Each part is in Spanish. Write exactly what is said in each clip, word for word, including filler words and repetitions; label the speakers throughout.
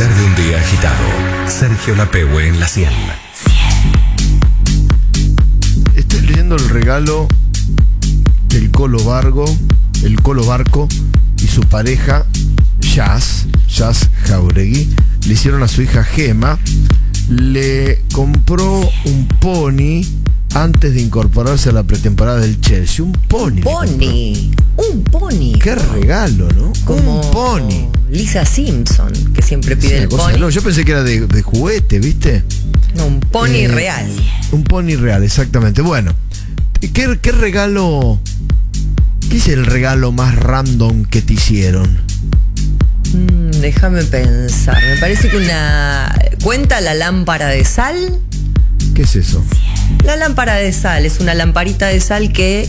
Speaker 1: placer de un día agitado. Sergio Lapehue en la cien.
Speaker 2: Estoy leyendo el regalo del Colo Vargo, el Colo Barco y su pareja Jazz, Jazz Jauregui, le hicieron a su hija Gema. Le compró un pony antes de incorporarse a la pretemporada del Chelsea. Un pony.
Speaker 3: Pony. Un pony.
Speaker 2: Qué regalo, ¿no?
Speaker 3: Como
Speaker 2: un pony.
Speaker 3: Lisa Simpson, que siempre pide
Speaker 2: Sí,
Speaker 3: el
Speaker 2: cosa
Speaker 3: pony.
Speaker 2: de loco. Yo pensé que era de, de juguete, ¿viste?
Speaker 3: No, un pony
Speaker 2: Eh,
Speaker 3: real.
Speaker 2: Un pony real, exactamente. Bueno, ¿qué, qué regalo? ¿Qué es el regalo más random que te hicieron?
Speaker 3: Mm, déjame pensar. Me parece que una... ¿Cuenta la lámpara de sal?
Speaker 2: ¿Qué es eso?
Speaker 3: La lámpara de sal es una lamparita de sal que,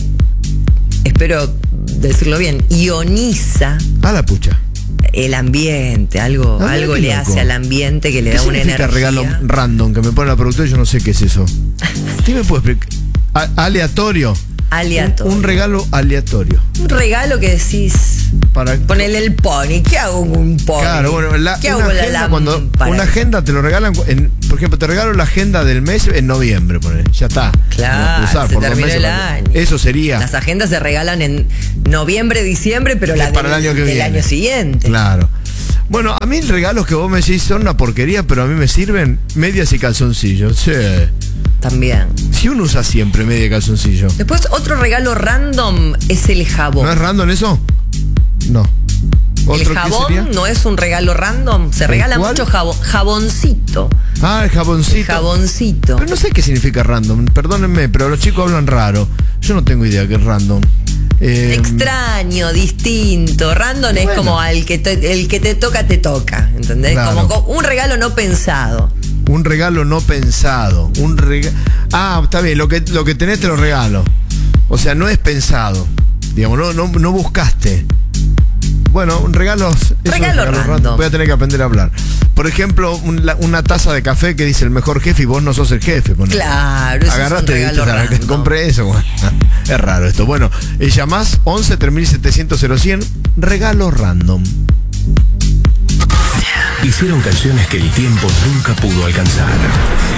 Speaker 3: espero decirlo bien, ioniza
Speaker 2: A la pucha.
Speaker 3: el ambiente. Algo,
Speaker 2: Ah,
Speaker 3: algo
Speaker 2: qué
Speaker 3: le
Speaker 2: loco.
Speaker 3: hace al ambiente que le
Speaker 2: ¿Qué
Speaker 3: da una
Speaker 2: significa
Speaker 3: energía.
Speaker 2: regalo random que me pone la productora? Yo no sé qué es eso. ¿Qué me puede explicar? A- aleatorio.
Speaker 3: Aleatorio.
Speaker 2: Un, un regalo aleatorio.
Speaker 3: Un regalo que decís,
Speaker 2: Para
Speaker 3: ponele el pony. ¿Qué hago con un pony?
Speaker 2: Claro, bueno, la,
Speaker 3: ¿Qué
Speaker 2: una,
Speaker 3: hago con la
Speaker 2: agenda, cuando,
Speaker 3: lámpara?
Speaker 2: una agenda te lo regalan, en, por ejemplo, te regalo la agenda del mes en noviembre, ponele. Ya está.
Speaker 3: Claro,
Speaker 2: No, usar
Speaker 3: se
Speaker 2: por dos
Speaker 3: terminó
Speaker 2: meses,
Speaker 3: el
Speaker 2: cuando-
Speaker 3: año.
Speaker 2: Eso sería.
Speaker 3: Las agendas se regalan en noviembre, diciembre, pero la
Speaker 2: para
Speaker 3: del,
Speaker 2: el año que
Speaker 3: del
Speaker 2: viene.
Speaker 3: año siguiente.
Speaker 2: Claro. Bueno, a mí regalos que vos me decís son una porquería, pero a mí me sirven medias y calzoncillos. Sí.
Speaker 3: También.
Speaker 2: Si uno usa siempre media y calzoncillo.
Speaker 3: Después, otro regalo random es el jabón.
Speaker 2: ¿No es random eso? No.
Speaker 3: El
Speaker 2: ¿Otro qué
Speaker 3: jabón
Speaker 2: sería?
Speaker 3: no es un regalo random. Se
Speaker 2: ¿El
Speaker 3: regala
Speaker 2: cuál?
Speaker 3: mucho jabón. Jaboncito.
Speaker 2: Ah, el jaboncito.
Speaker 3: El jaboncito.
Speaker 2: Pero no sé qué significa random, perdónenme, pero los chicos hablan raro. Yo no tengo idea qué es random. Eh,
Speaker 3: Extraño, distinto. Random es
Speaker 2: Bueno.
Speaker 3: como al que te- el que te toca, te toca. ¿Entendés?
Speaker 2: Claro.
Speaker 3: Como co- un regalo no pensado.
Speaker 2: Un regalo no pensado. Un rega- Ah, está bien, lo que, lo que tenés te lo regalo. O sea, no es pensado. Digamos, no, no, no buscaste. Bueno, un regalo. eso es
Speaker 3: Regalo random.
Speaker 2: Voy a tener que aprender a hablar. Por ejemplo, un- la- una taza de café que dice el mejor jefe y vos no sos el jefe. Ponele.
Speaker 3: Claro, eso
Speaker 2: Agarraste
Speaker 3: es
Speaker 2: y
Speaker 3: un
Speaker 2: dijiste,
Speaker 3: regalo
Speaker 2: "Ah, que
Speaker 3: random".
Speaker 2: compré eso". Bueno, es raro esto. Bueno, eh, llamás once tres mil setecientos cien. Regalo random.
Speaker 1: Hicieron canciones que el tiempo nunca pudo alcanzar.